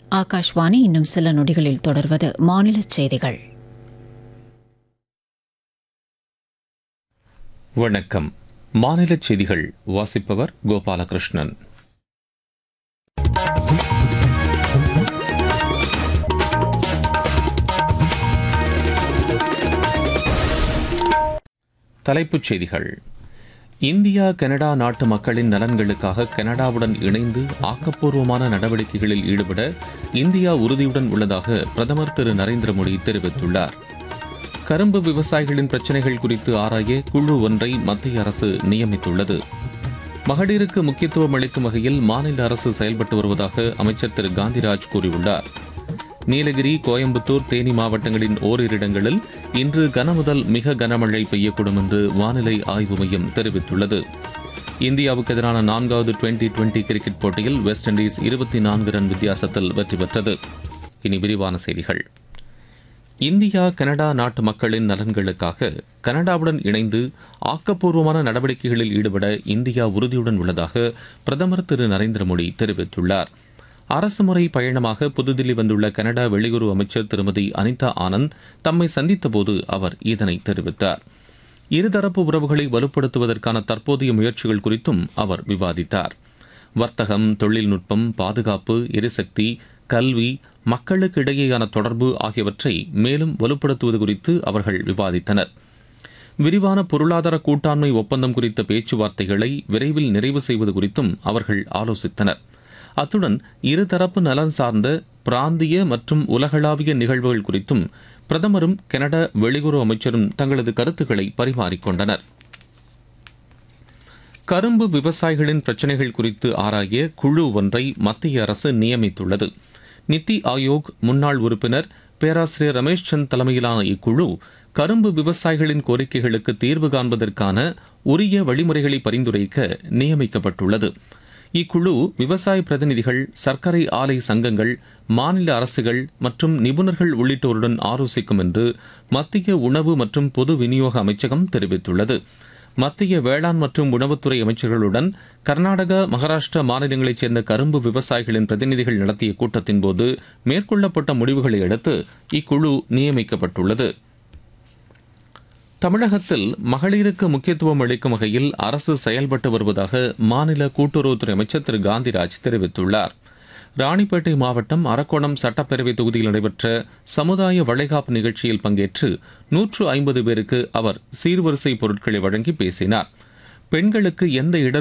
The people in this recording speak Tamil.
ஆகாஷ்வாணி இன்னும் சில நொடிகளில் தொடர்வது மாநில செய்திகள். வணக்கம். மாநில செய்திகள் வாசிப்பவர் கோபாலகிருஷ்ணன். தலைப்புச் செய்திகள். இந்தியா கனடா நாட்டு மக்களின் நலன்களுக்காக கனடாவுடன் இணைந்து ஆக்கப்பூர்வமான நடவடிக்கைகளில் ஈடுபட இந்தியா உறுதியுடன் உள்ளதாக பிரதமர் திரு நரேந்திர மோடி தெரிவித்துள்ளார். கரும்பு விவசாயிகளின் பிரச்சினைகள் குறித்து ஆராய குழு ஒன்றை மத்திய அரசு நியமித்துள்ளது. மகளிருக்கு முக்கியத்துவம் அளிக்கும் வகையில் மாநில அரசு செயல்பட்டு வருவதாக அமைச்சர் திரு காந்திராஜ் கூறியுள்ளார். நீலகிரி, கோயம்புத்தூர், தேனி மாவட்டங்களின் ஓரிரு இடங்களில் இன்று கனமுதல் மிக கனமழை பெய்யக்கூடும் என்று வானிலை ஆய்வு மையம் தெரிவித்துள்ளது. இந்தியாவுக்கு எதிரான 4வது டுவெண்டி கிரிக்கெட் போட்டியில் வெஸ்ட் இண்டீஸ் 24 ரன் வித்தியாசத்தில் வெற்றி பெற்றது. இனி விரிவான செய்திகள். இந்தியா கனடா நாட்டு மக்களின் நலன்களுக்காக கனடாவுடன் இணைந்து ஆக்கப்பூர்வமான நடவடிக்கைகளில் ஈடுபட இந்தியா உறுதியுடன் உள்ளதாக பிரதமர் திரு நரேந்திர மோடி தெரிவித்துள்ளார். அரசுமுறை பயணமாக புதுதில்லி வந்துள்ள கனடா வெளியுறவு அமைச்சர் திருமதி அனிதா ஆனந்த் தம்மை சந்தித்தபோது அவர் இதனை தெரிவித்தார். இருதரப்பு உறவுகளை வலுப்படுத்துவதற்கான தற்போதைய முயற்சிகள் குறித்தும் அவர் விவாதித்தார். வர்த்தகம், தொழில்நுட்பம், பாதுகாப்பு, எரிசக்தி, கல்வி, மக்களுக்கு இடையேயான தொடர்பு ஆகியவற்றை மேலும் வலுப்படுத்துவது குறித்து அவர்கள் விவாதித்தனர். விரிவான பொருளாதார கூட்டாண்மை ஒப்பந்தம் குறித்த பேச்சுவார்த்தைகளை விரைவில் நிறைவு செய்வது குறித்தும் அவர்கள் ஆலோசித்தனர். அத்துடன் இருதரப்பு நலன் சார்ந்த பிராந்திய மற்றும் உலகளாவிய நிகழ்வுகள் குறித்தும் பிரதமரும் கனடா வெளியுறவு அமைச்சரும் தங்களது கருத்துக்களை பரிமாறிக்கொண்டனர். கரும்பு விவசாயிகளின் பிரச்சினைகள் குறித்து ஆராய குழு ஒன்றை மத்திய அரசு நியமித்துள்ளது. நித்தி ஆயோக் முன்னாள் உறுப்பினர் பேராசிரியர் ரமேஷ் சந்த் தலைமையிலான இக்குழு கரும்பு விவசாயிகளின் கோரிக்கைகளுக்கு தீர்வு காண்பதற்கான உரிய வழிமுறைகளை பரிந்துரைக்க நியமிக்கப்பட்டுள்ளது. இக்குழு விவசாய பிரதிநிதிகள், சர்க்கரை ஆலை சங்கங்கள், மாநில அரசுகள் மற்றும் நிபுணர்கள் உள்ளிட்டோருடன் ஆலோசிக்கும் என்று மத்திய உணவு மற்றும் பொது விநியோக அமைச்சகம் தெரிவித்துள்ளது. மத்திய வேளாண் மற்றும் உணவுத்துறை அமைச்சர்களுடன் கர்நாடகா, மகாராஷ்டிரா மாநிலங்களைச் சேர்ந்த கரும்பு விவசாயிகளின் பிரதிநிதிகள் நடத்திய கூட்டத்தின் போது மேற்கொள்ளப்பட்ட முடிவுகளை அடுத்து இக்குழு நியமிக்கப்பட்டுள்ளது. தமிழகத்தில் மகளிருக்கு முக்கியத்துவம் அளிக்கும் வகையில் அரசு செயல்பட்டு வருவதாக மாநில கூட்டுறவுத்துறை அமைச்சர் திரு காந்திராஜ் தெரிவித்துள்ளார். ராணிப்பேட்டை மாவட்டம் அரக்கோணம் சட்டப்பேரவை தொகுதியில் நடைபெற்ற சமுதாய வளைகாப்பு நிகழ்ச்சியில் பங்கேற்று 150 பேருக்கு அவர் சீர்வரிசை பொருட்களை வழங்கி பேசினார். பெண்களுக்கு எந்த